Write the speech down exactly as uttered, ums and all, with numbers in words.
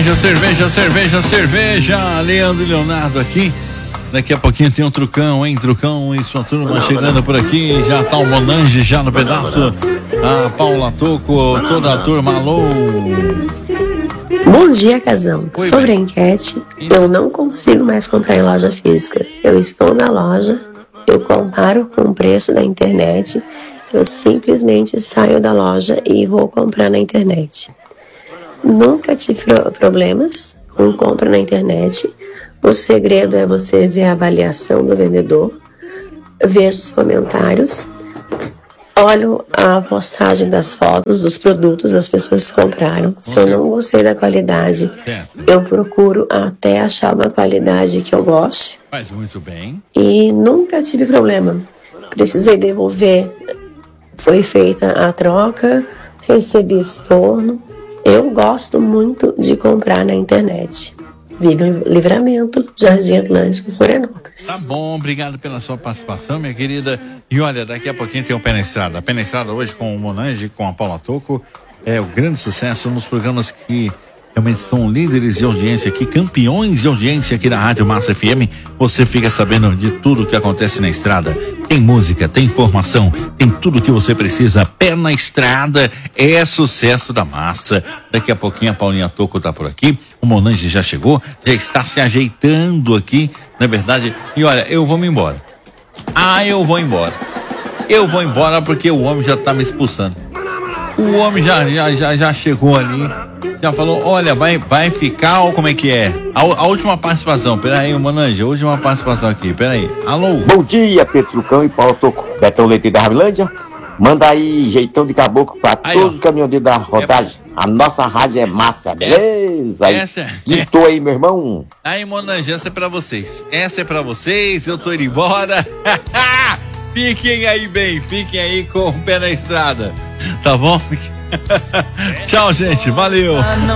cerveja, cerveja, cerveja, cerveja. Leandro e Leonardo aqui. Daqui a pouquinho tem um Trucão, hein? Trucão e sua turma chegando por aqui. Já tá o Monange já no pedaço. A Paula Toco, toda a turma, alô. Bom dia, Casão. Oi, Sobre bem. a enquete, eu não consigo mais comprar em loja física. Eu estou na loja, eu comparo com o preço da internet, eu simplesmente saio da loja e vou comprar na internet. Nunca tive pro- problemas com compra na internet. O segredo é você ver a avaliação do vendedor, veja os comentários, olho a postagem das fotos dos produtos das pessoas que compraram. Se eu não gostei da qualidade, Certo. eu procuro até achar uma qualidade que eu goste Faz muito bem. e nunca tive problema. Precisei devolver, foi feita a troca, recebi estorno. Eu gosto muito de comprar na internet. Vive em Livramento, Jardim Atlântico, Florianópolis. Tá bom, obrigado pela sua participação, minha querida. E olha, daqui a pouquinho tem o Pé na Estrada. Pé na Estrada hoje com o Monange, com a Paula Toco. É o grande sucesso nos programas que realmente são líderes de audiência aqui, campeões de audiência aqui na Rádio Massa F M. Você fica sabendo de tudo que acontece na estrada. Tem música, tem informação, tem tudo que você precisa. Pé na Estrada é sucesso da massa. Daqui a pouquinho a Paulinha Toco tá por aqui. O Monange já chegou, já está se ajeitando aqui, na verdade. E olha, eu vou me embora. Ah, eu vou embora. Eu vou embora porque o homem já tá me expulsando. O homem já, já, já, já chegou ali, já falou, olha, vai, vai ficar, ou como é que é? A, a última participação, peraí, Monange, a última participação aqui, peraí. Alô? Bom dia, Petrucão e Paulo Toco. Betão Leite da Ravilândia. Manda aí jeitão de caboclo pra Aí, todos ó. os caminhoneiros da rodagem. A nossa rádio é massa, beleza? Aí, essa é- Gritou aí, meu irmão. Aí, Monange, essa é pra vocês. Essa é pra vocês, eu tô indo embora. Fiquem aí bem, fiquem aí com o Pé na Estrada. Tá bom? Tchau, gente, valeu.